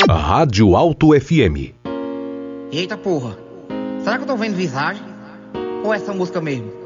Rádio Alto FM. Eita porra, será que eu tô vendo visagem? Ou essa música mesmo?